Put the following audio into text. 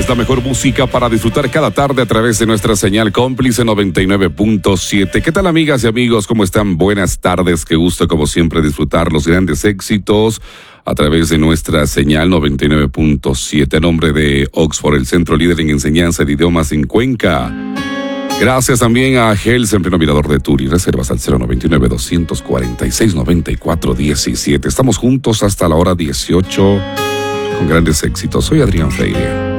es la mejor música para disfrutar cada tarde a través de nuestra señal cómplice 99.7. ¿Qué tal, amigas y amigos? ¿Cómo están? Buenas tardes. Qué gusto, como siempre, disfrutar los grandes éxitos a través de nuestra señal 99.7. A nombre de Oxford, el centro líder en enseñanza de idiomas en Cuenca. Gracias también a Gels en pleno Mirador de Turi. Reservas al 099-246-9417. Estamos juntos hasta la hora 18 con grandes éxitos. Soy Adrián Freire.